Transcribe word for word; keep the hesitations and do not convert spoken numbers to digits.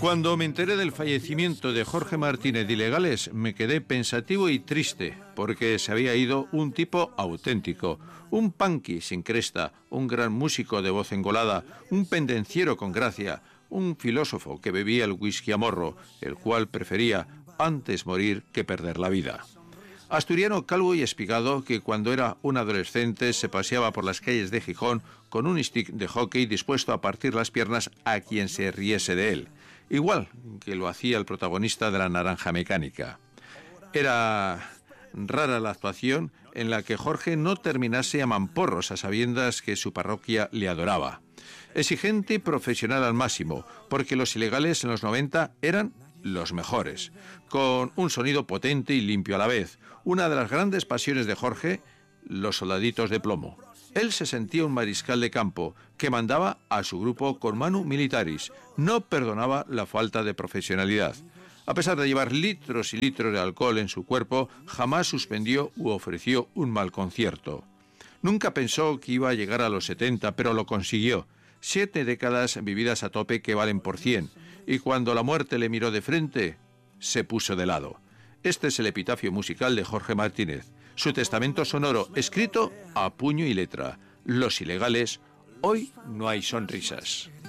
Cuando me enteré del fallecimiento de Jorge Martínez de Ilegales, me quedé pensativo y triste, porque se había ido un tipo auténtico, un punky sin cresta, un gran músico de voz engolada, un pendenciero con gracia, un filósofo que bebía el whisky a morro, el cual prefería antes morir que perder la vida. Asturiano calvo y espigado que cuando era un adolescente se paseaba por las calles de Gijón con un stick de hockey dispuesto a partir las piernas a quien se riese de él, igual que lo hacía el protagonista de La Naranja Mecánica. Era rara la actuación en la que Jorge no terminase a mamporros a sabiendas que su parroquia le adoraba. Exigente y profesional al máximo, porque los Ilegales en los noventa eran los mejores, con un sonido potente y limpio a la vez. Una de las grandes pasiones de Jorge, los soldaditos de plomo. Él se sentía un mariscal de campo que mandaba a su grupo con manu militaris. No perdonaba la falta de profesionalidad. A pesar de llevar litros y litros de alcohol en su cuerpo, jamás suspendió u ofreció un mal concierto. Nunca pensó que iba a llegar a los setenta, pero lo consiguió. Siete décadas vividas a tope que valen por cien, y cuando la muerte le miró de frente, se puso de lado. Este es el epitafio musical de Jorge Martínez, su testamento sonoro, escrito a puño y letra. Los Ilegales, hoy no hay sonrisas.